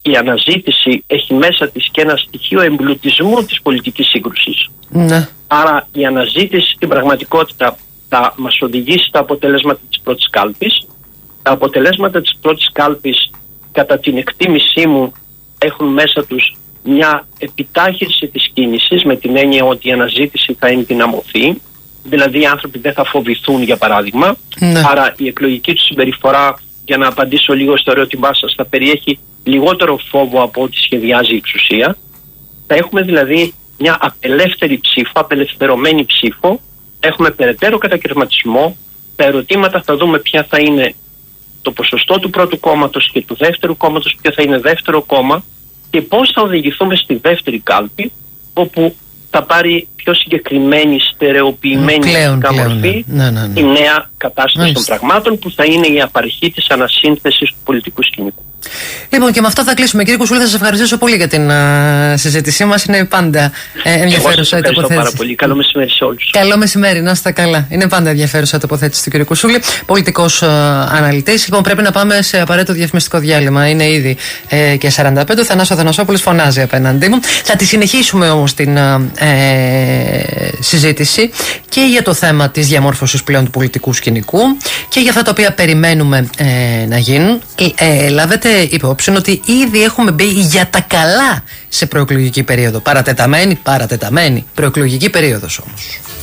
η αναζήτηση έχει μέσα της και ένα στοιχείο εμπλουτισμού της πολιτικής σύγκρουσης. Ναι. Άρα η αναζήτηση στην πραγματικότητα θα μας οδηγήσει στα αποτελέσματα της πρώτης κάλπης. Τα αποτελέσματα της πρώτης κάλπης, κατά την εκτίμησή μου, έχουν μέσα τους μια επιτάχυνση της κίνησης, με την έννοια ότι η αναζήτηση θα ενδυναμωθεί. Δηλαδή οι άνθρωποι δεν θα φοβηθούν, για παράδειγμα. Ναι. Άρα η εκλογική του συμπεριφορά, για να απαντήσω λίγο στο ερώτημά σας, θα περιέχει λιγότερο φόβο από ό,τι σχεδιάζει η εξουσία. Θα έχουμε δηλαδή μια απελεύθερη ψήφο, απελευθερωμένη ψήφο. Έχουμε περαιτέρω κατακαιρματισμό. Τα ερωτήματα θα δούμε ποια θα είναι το ποσοστό του πρώτου κόμματος και του δεύτερου κόμματος, ποιο θα είναι δεύτερο κόμμα και πώς θα οδηγηθούμε στη δεύτερη κάλπη, όπου θα πάρει πιο συγκεκριμένη, στερεοποιημένη μορφή η νέα κατάσταση των πραγμάτων, που θα είναι η απαρχή της ανασύνθεσης του πολιτικού σκηνικού. Λοιπόν, και με αυτό θα κλείσουμε. Κύριε Κουσούλη, θα σας ευχαριστήσω πολύ για την συζήτησή μας. Είναι πάντα ενδιαφέρουσα η τοποθέτηση. Ευχαριστώ πάρα πολύ. Καλό μεσημέρι σε όλους. Καλό μεσημέρι, να είστε καλά. Είναι πάντα ενδιαφέρουσα η τοποθέτηση του κύριου Κουσούλη, πολιτικός αναλυτής. Λοιπόν, πρέπει να πάμε σε απαραίτητο διαφημιστικό διάλειμμα. Είναι ήδη και 45. Ο Θανάσης Αθανασόπουλος φωνάζει απέναντί μου. Θα τη συνεχίσουμε όμως την συζήτηση και για το θέμα της διαμόρφωσης πλέον του πολιτικού σκηνικού και για αυτά τα οποία περιμένουμε να γίνουν. Λάβετε υπόψη ότι ήδη έχουμε μπει για τα καλά σε προεκλογική περίοδο. Παρατεταμένη προεκλογική περίοδος όμως.